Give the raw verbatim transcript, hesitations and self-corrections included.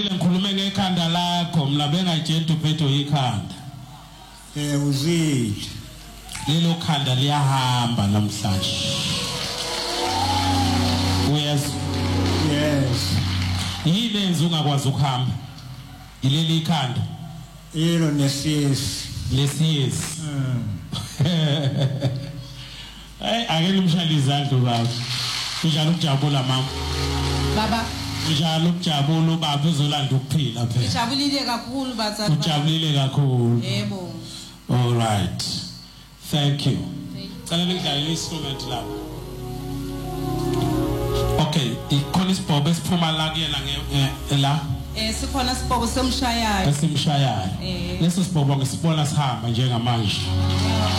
Ngikhulume ngekhanda lakho mina bengayitshela uphetho ikhanda. Eh uzile. Lelo khanda liyahamba namhlanje. Yes. Yes. Yini enze ungakwazi ukuhamba? Ileli ikhanda. Yilo nesiyesi. Lesiyesi. Hey, ake nimshaya izandla baba. Njalo ukujabula mama. Baba. Njalo ukujabula ubaba uzolanda ukuphila phela. Ujabulile kakhulu bazali. Ujabulile kakhulu. Yebo. All right. Thank you. Cala ngidlala instrument lapho. Okay, ikhona isibhobo esiphuma la kuyena nge la. Eh sikhona isibhobo semshayayo. Esimshayayo. Leso sibhobo ngisibona sihamba njengamanje.